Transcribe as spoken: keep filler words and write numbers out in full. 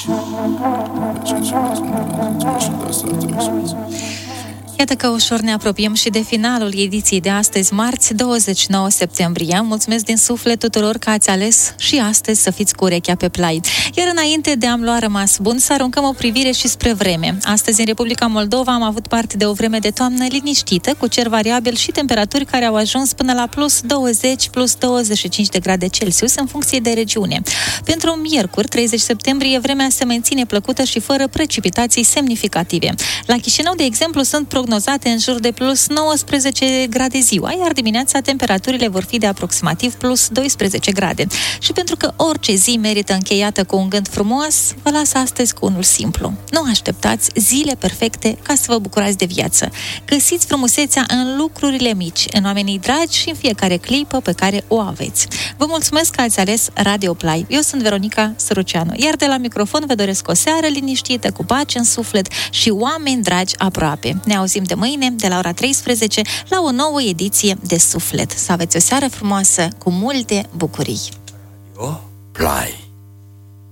Iată că ușor ne apropiem și de finalul ediției de astăzi, marți, douăzeci și nouă septembrie. Mulțumesc din suflet tuturor că ați ales și astăzi să fiți cu urechea pe plai. Iar înainte de a-mi lua rămas bun, să aruncăm o privire și spre vreme. Astăzi, în Republica Moldova, am avut parte de o vreme de toamnă liniștită, cu cer variabil și temperaturi care au ajuns până la plus douăzeci, plus douăzeci și cinci de grade Celsius, în funcție de regiune. Pentru miercuri, treizeci septembrie, vremea se menține plăcută și fără precipitații semnificative. La Chișinău, de exemplu, sunt prognozate în jur de plus nouăsprezece grade ziua, iar dimineața temperaturile vor fi de aproximativ plus doisprezece grade. Și pentru că orice zi merită încheiată cu un gând frumos, vă las astăzi cu unul simplu. Nu așteptați zile perfecte ca să vă bucurați de viață. Găsiți frumusețea în lucrurile mici, în oamenii dragi și în fiecare clipă pe care o aveți. Vă mulțumesc că ați ales Radio Play. Eu sunt Veronica Săruceanu, iar de la microfon vă doresc o seară liniștită, cu pace în suflet și oameni dragi aproape. Ne auzim de mâine, de la ora treisprezece, la o nouă ediție de Suflet. Să aveți o seară frumoasă, cu multe bucurii. Radio Play.